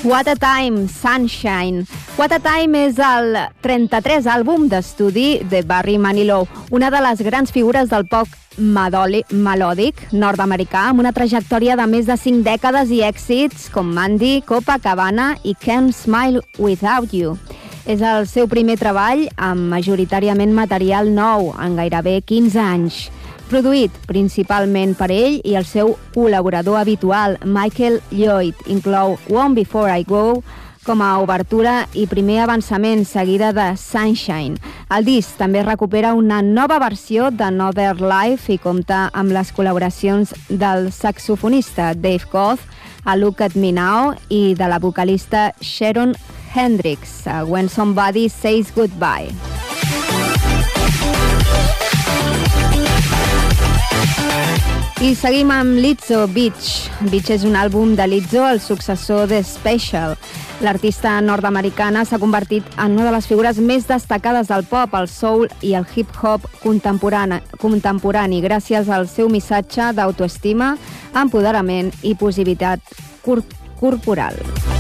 What a Time, Sunshine. What a Time és el 33 àlbum d'estudi de Barry Manilow, una de les grans figures del pop melòdic nord-americà, amb una trajectòria de més de 5 dècades i èxits com Mandy, Copacabana i Can't Smile Without You. És el seu primer treball amb majoritàriament material nou en gairebé 15 anys. Produït principalment per ell i el seu col·laborador habitual, Michael Lloyd, inclou One Before I Go com a obertura i primer avançament, seguida de Sunshine. El disc també recupera una nova versió d'Another Life i compta amb les col·laboracions del saxofonista Dave Goth a Look at Me Now i de la vocalista Sharon Hendricks a When Somebody Says Goodbye. I seguim amb Lizzo Beach. Beach és un àlbum de Lizzo, el successor de Special. L'artista nord-americana s'ha convertit en una de les figures més destacades del pop, el soul i el hip-hop contemporani gràcies al seu missatge d'autoestima, empoderament i positivitat corporal.